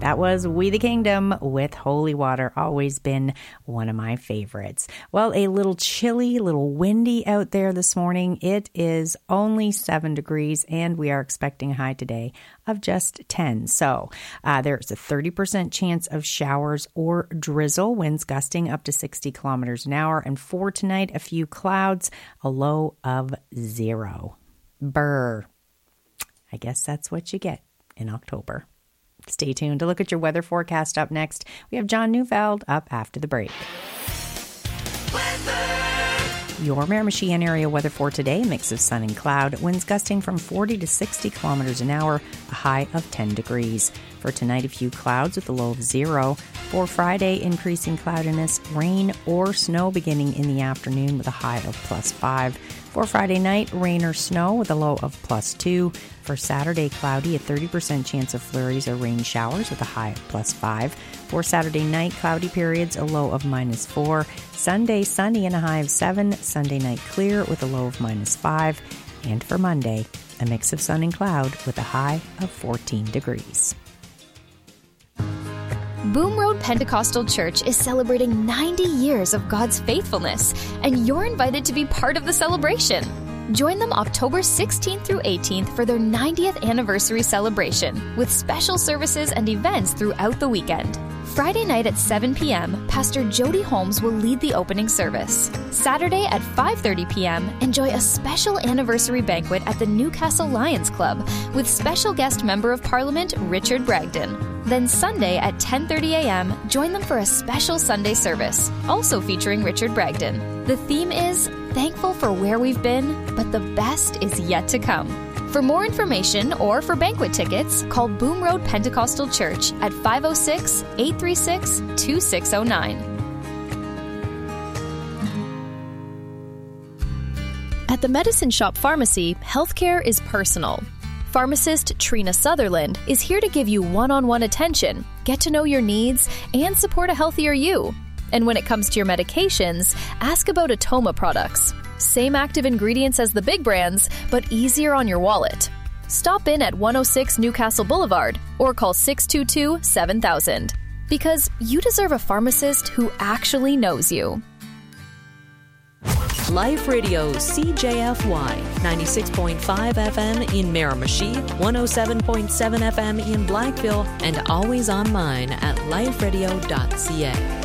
That was We the Kingdom with Holy Water, always been one of my favorites. Well, a little chilly, a little windy out there this morning. It is only 7 degrees and we are expecting a high today of just 10. So there's a 30% chance of showers or drizzle, winds gusting up to 60 kilometers an hour. And for tonight, a few clouds, a low of 0. Brr. I guess that's what you get in October. Stay tuned to look at your weather forecast. Up next, we have John Neufeld up after the break. Your Miramichi area weather for today, mix of sun and cloud, winds gusting from 40 to 60 kilometers an hour, a high of 10 degrees. For tonight, a few clouds with a low of 0. For Friday, increasing cloudiness, rain or snow beginning in the afternoon with a high of +5. For Friday night, rain or snow with a low of +2. For Saturday, cloudy, a 30% chance of flurries or rain showers with a high of +5. For Saturday night, cloudy periods, a low of -4. Sunday, sunny and a high of 7. Sunday night, clear with a low of -5. And for Monday, a mix of sun and cloud with a high of 14 degrees. Boom Road Pentecostal Church is celebrating 90 years of God's faithfulness, and you're invited to be part of the celebration. Join them October 16th through 18th for their 90th anniversary celebration, with special services and events throughout the weekend. Friday night at 7 p.m., Pastor Jody Holmes will lead the opening service. Saturday at 5:30 p.m., enjoy a special anniversary banquet at the Newcastle Lions Club with special guest Member of Parliament Richard Bragdon. Then Sunday at 10:30 a.m., join them for a special Sunday service, also featuring Richard Bragdon. The theme is Thankful for Where We've Been, but the best is yet to come. For more information or for banquet tickets, call Boom Road Pentecostal Church at 506-836-2609. At the Medicine Shop Pharmacy, healthcare is personal. Pharmacist Trina Sutherland is here to give you one-on-one attention, get to know your needs, and support a healthier you. And when it comes to your medications, ask about Atoma products. Same active ingredients as the big brands, but easier on your wallet. Stop in at 106 Newcastle Boulevard or call 622-7000. Because you deserve a pharmacist who actually knows you. Life Radio CJFY 96.5 FM in Miramichi, 107.7 FM in Blackville, and always online at liferadio.ca.